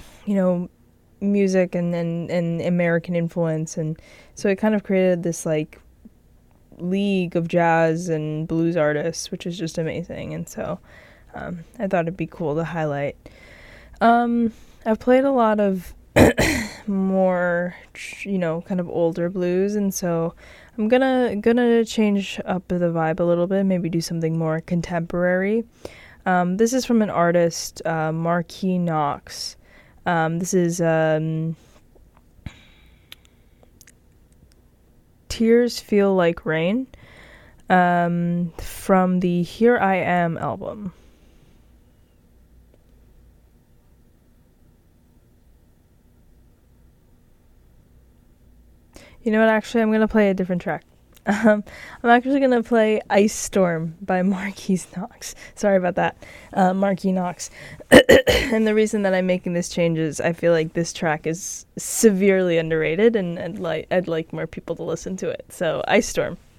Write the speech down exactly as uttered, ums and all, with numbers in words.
you know, music and, and, and American influence. And so it kind of created this like league of jazz and blues artists, which is just amazing. And so um, I thought it'd be cool to highlight. Um, I've played a lot of more, you know, kind of older blues, and so I'm gonna gonna change up the vibe a little bit, maybe do something more contemporary. Um, this is from an artist, uh, Marquis Knox. Um, this is um, Tears Feel Like Rain, um, from the Here I Am album. You know what, actually, I'm going to play a different track. Um, I'm actually going to play Ice Storm by Marquis Knox. Sorry about that. Uh, Marquis Knox. And the reason that I'm making this change is I feel like this track is severely underrated, and I'd, li- I'd like more people to listen to it. So, Ice Storm.